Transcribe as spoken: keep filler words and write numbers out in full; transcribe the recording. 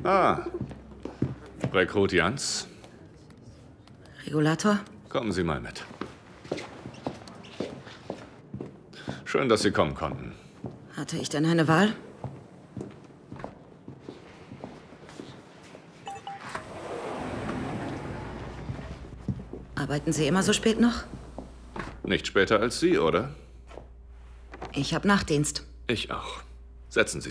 Ah, Rekrut Jans. Regulator? Kommen Sie mal mit. Schön, dass Sie kommen konnten. Hatte ich denn eine Wahl? Arbeiten Sie immer so spät noch? Nicht später als Sie, oder? Ich habe Nachtdienst. Ich auch. Setzen Sie